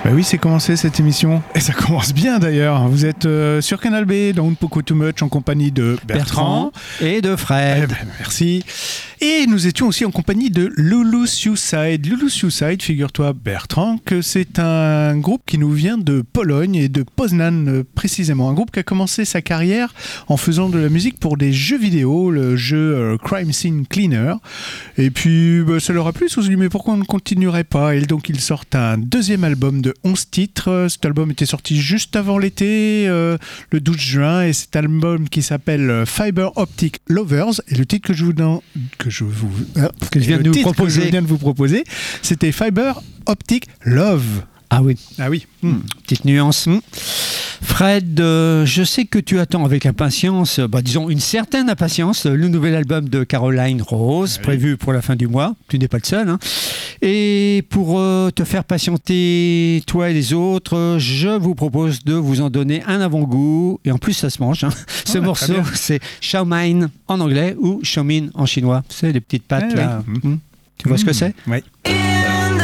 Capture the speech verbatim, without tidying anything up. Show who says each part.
Speaker 1: Bah oui, c'est commencé cette émission. Et ça commence bien d'ailleurs. Vous êtes euh, sur Canal B, dans Unpoco Too Much, en compagnie de Bertrand.
Speaker 2: Bertrand et de Fred.
Speaker 1: Eh ben, merci. Et nous étions aussi en compagnie de Lulu Suicide. Lulu Suicide, figure-toi Bertrand, que c'est un groupe qui nous vient de Pologne et de Poznan euh, précisément. Un groupe qui a commencé sa carrière en faisant de la musique pour des jeux vidéo, le jeu euh, Crime Scene Cleaner. Et puis bah, ça leur a plu, ils se sont dit mais pourquoi on ne continuerait pas? Et donc ils sortent un deuxième album de onze titres. Cet album était sorti juste avant l'été, euh, le douze juin, et cet album qui s'appelle Fiber Optic Lovers. Et le titre que je vous donne, que je vous, euh,
Speaker 2: que je viens de nous proposer,
Speaker 1: que je viens de vous proposer, c'était Fiber Optic Love.
Speaker 2: Ah oui.
Speaker 1: Ah oui.
Speaker 2: Mmh. Petite nuance. Mmh. Fred, euh, je sais que tu attends avec impatience, bah, disons une certaine impatience, le nouvel album de Caroline Rose, oui, prévu pour la fin du mois. Tu n'es pas le seul. Hein. Et pour euh, te faire patienter, toi et les autres, je vous propose de vous en donner un avant-goût. Et en plus, ça se mange. Hein. Ce
Speaker 1: oh,
Speaker 2: morceau, c'est Chow Mein en anglais ou Chow Mein en chinois. C'est les petites pâtes
Speaker 1: ah,
Speaker 2: là.
Speaker 1: Oui.
Speaker 2: Mmh. Tu vois mmh. ce que c'est?
Speaker 1: Oui.